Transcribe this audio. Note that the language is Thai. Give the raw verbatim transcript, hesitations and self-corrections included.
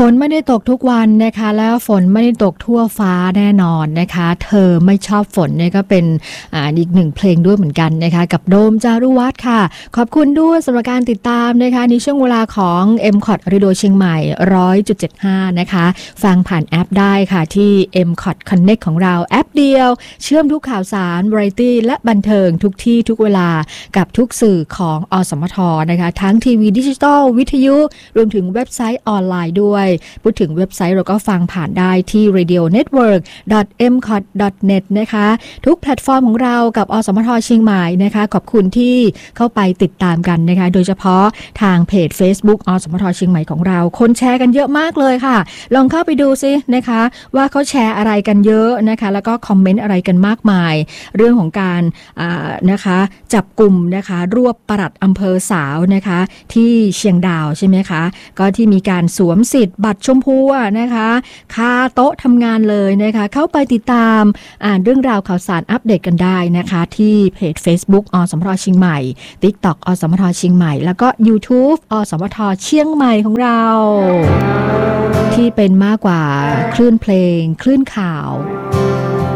นไม่ได้ตกทุกวันนะคะแล้วฝนไม่ได้ตกทั่วฟ้าแน่นอนนะคะเธอไม่ชอบฝนเนี่ยก็เป็นอ่าอีกหนึ่งเพลงด้วยเหมือนกันนะคะกับโดมจารุวัฒน์ค่ะขอบคุณด้วยสำหรับการติดตามนะคะในช่วงเวลาของ เอ็ม ซี โอ ที Radio เชียงใหม่ หนึ่งร้อยจุดเจ็ดห้า นะคะฟังผ่านแอปได้ค่ะที่ เอ็ม ซี โอ ที Connect ของเราแอปเดียวเชื่อมทุกข่าวสารวาไรตี้และบันเทิงทุกที่ทุกเวลากับทุกสื่อของอสมทนะคะทั้งทีวีดิจิตอลวิทยุรวมถึงเว็บไซต์ออนไลน์ด้วยพูดถึงเว็บไซต์เราก็ฟังผ่านได้ที่ radio network dot m c o t dot net นะคะทุกแพลตฟอร์มของเรากับอสมทเชียงใหม่นะคะขอบคุณที่เข้าไปติดตามกันนะคะโดยเฉพาะทางเพจ Facebook อสมทเชียงใหม่ของเราคนแชร์กันเยอะมากเลยค่ะลองเข้าไปดูซินะคะว่าเขาแชร์อะไรกันเยอะนะคะแล้วก็คอมเมนต์อะไรกันมากมายเรื่องของการอ่านะคะจับกลุ่มนะคะรวบปลัดอำเภอสาวนะคะที่เชียงดาวใช่ไหมคะก็ที่มีการสวมสิทธิ์บัตรชมพูนะคะคาโต๊ะทำงานเลยนะคะเข้าไปติดตามอ่านเรื่องราวข่าวสารอัปเดตกันได้นะคะที่เพจ Facebook อสมทเชียงใหม่ TikTok อสมทเชียงใหม่แล้วก็ YouTube อสมทเชียงใหม่ของเราที่เป็นมากกว่าคลื่นเพลงคลื่นข่าว